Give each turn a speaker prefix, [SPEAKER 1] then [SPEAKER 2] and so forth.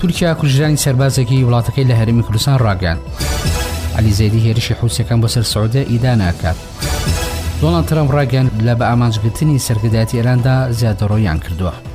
[SPEAKER 1] تورکیا کوژرانی سەربازێکی وڵاتەکەی لە هەرێمی کوردستان ڕاگەیاند. عەلی زەیدی هێرشی حووسیەکان بۆ سەر سەعودە ئیدا ناکات. دۆناڵد ترامپ ڕاگەیاند لە بە ئامانجگرتنی سەرکردایەتی ئێراندا زیادەڕۆییان کردووە.